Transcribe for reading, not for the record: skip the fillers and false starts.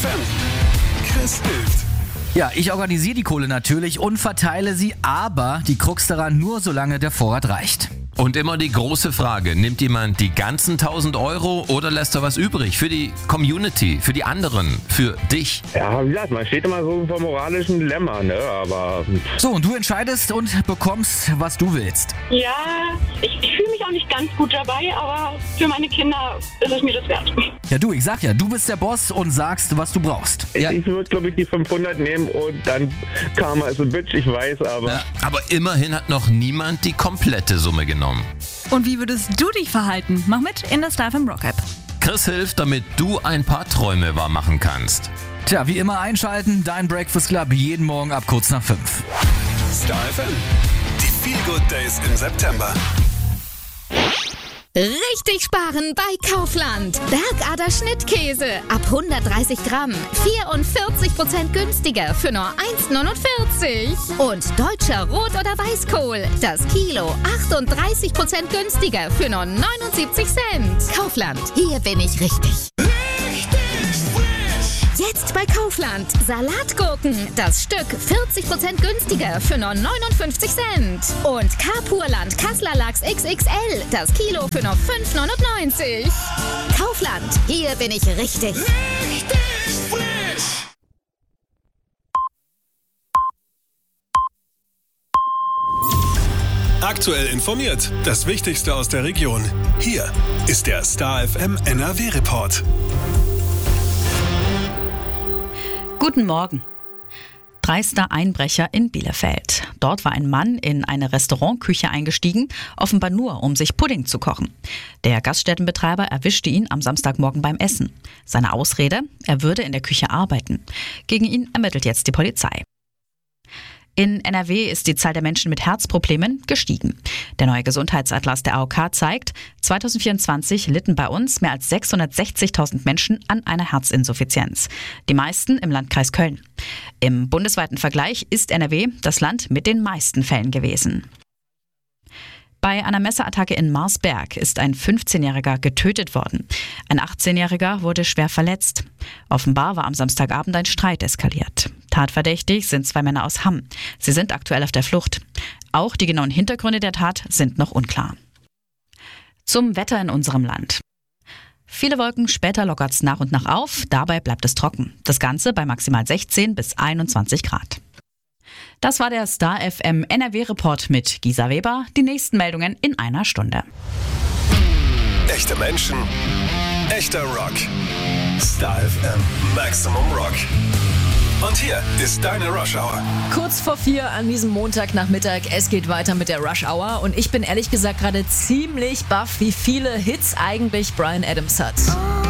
FM. Chris hilft. Ja, ich organisiere die Kohle natürlich und verteile sie, aber die Krux daran nur solange der Vorrat reicht. Und immer die große Frage, nimmt jemand die ganzen 1.000 Euro oder lässt er was übrig für die Community, für die anderen, für dich? Ja, wie gesagt, man steht immer so vor moralischen Dilemma, ne? Aber So, und du entscheidest und bekommst, was du willst. Ja, ich fühle mich auch nicht ganz gut dabei, aber für meine Kinder ist es mir das wert. Ja, du, ich sag ja, du bist der Boss und sagst, was du brauchst. ich würde, glaube ich, die 500 nehmen und dann Karma is a bitch, ich weiß, aber... Ja, aber immerhin hat noch niemand die komplette Summe genommen. Und wie würdest du dich verhalten? Mach mit in der Star FM Rock App. Chris hilft, damit du ein paar Träume wahr machen kannst. Tja, wie immer einschalten, dein Breakfast Club jeden Morgen ab kurz nach 5. Star FM. Die Feel Good Days im September. Richtig sparen bei Kaufland. Bergader Schnittkäse ab 130 Gramm. 44% günstiger für nur 1,49. Und deutscher Rot- oder Weißkohl. Das Kilo 38% günstiger für nur 79 Cent. Kaufland, hier bin ich richtig. Jetzt bei Kaufland. Salatgurken. Das Stück 40% günstiger für nur 59 Cent. Und Carpurland Kassler Lachs XXL. Das Kilo für nur 5,99. Kaufland. Hier bin ich richtig. Aktuell informiert. Das Wichtigste aus der Region. Hier ist der Star FM NRW-Report. Guten Morgen. Dreister Einbrecher in Bielefeld. Dort war ein Mann in eine Restaurantküche eingestiegen, offenbar nur, um sich Pudding zu kochen. Der Gaststättenbetreiber erwischte ihn am Samstagmorgen beim Essen. Seine Ausrede, er würde in der Küche arbeiten. Gegen ihn ermittelt jetzt die Polizei. In NRW ist die Zahl der Menschen mit Herzproblemen gestiegen. Der neue Gesundheitsatlas der AOK zeigt, 2024 litten bei uns mehr als 660.000 Menschen an einer Herzinsuffizienz. Die meisten im Landkreis Köln. Im bundesweiten Vergleich ist NRW das Land mit den meisten Fällen gewesen. Bei einer Messerattacke in Marsberg ist ein 15-Jähriger getötet worden. Ein 18-Jähriger wurde schwer verletzt. Offenbar war am Samstagabend ein Streit eskaliert. Tatverdächtig sind 2 Männer aus Hamm. Sie sind aktuell auf der Flucht. Auch die genauen Hintergründe der Tat sind noch unklar. Zum Wetter in unserem Land. Viele Wolken, später lockert's nach und nach auf, dabei bleibt es trocken. Das Ganze bei maximal 16 bis 21 Grad. Das war der Star FM NRW-Report mit Gisa Weber. Die nächsten Meldungen in einer Stunde. Echte Menschen, echter Rock. Star FM Maximum Rock. Und hier ist deine Rush Hour. Kurz vor 4 an diesem Montagnachmittag. Es geht weiter mit der Rush Hour. Und ich bin ehrlich gesagt gerade ziemlich baff, wie viele Hits eigentlich Bryan Adams hat.